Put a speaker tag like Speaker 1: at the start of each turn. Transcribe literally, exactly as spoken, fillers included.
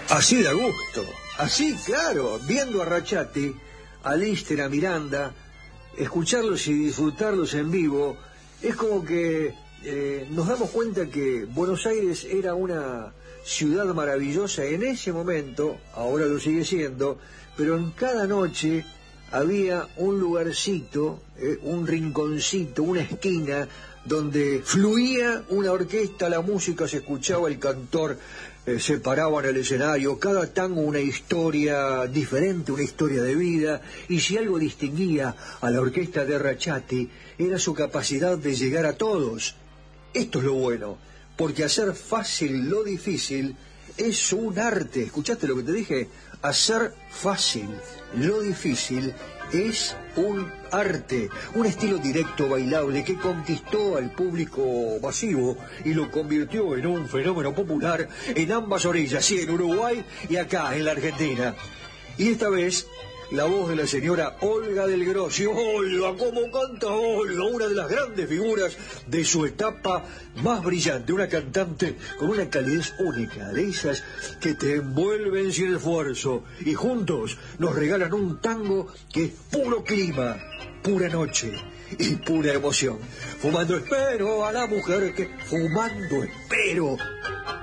Speaker 1: Así da gusto, así, claro, viendo a Rachati, a Lister, a Miranda, escucharlos y disfrutarlos en vivo, es como que eh, nos damos cuenta que Buenos Aires era una ciudad maravillosa en ese momento, ahora lo sigue siendo, pero en cada noche había un lugarcito, eh, un rinconcito, una esquina, donde fluía una orquesta, la música se escuchaba, el cantor eh, se paraba en el escenario, cada tango una historia diferente, una historia de vida, y si algo distinguía a la orquesta de Rachati era su capacidad de llegar a todos. Esto es lo bueno, porque hacer fácil lo difícil es un arte. ¿Escuchaste lo que te dije? Hacer fácil lo difícil es un arte, un estilo directo, bailable, que conquistó al público masivo y lo convirtió en un fenómeno popular en ambas orillas, sí, en Uruguay y acá, en la Argentina. Y esta vez, la voz de la señora Olga del Grossi. Olga, cómo canta Olga, una de las grandes figuras de su etapa más brillante, una cantante con una calidez única, de esas que te envuelven sin esfuerzo, y juntos nos regalan un tango que es puro clima, pura noche y pura emoción. Fumando espero a la mujer que fumando espero